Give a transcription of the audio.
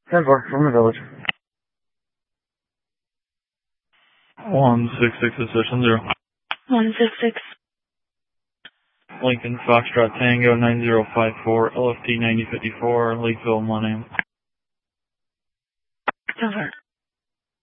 10-4 from the village. 166 assertion 0. 166. Lincoln Foxtrot Tango 9054, LFT 9054, Lakeville, Monahan. 10-4.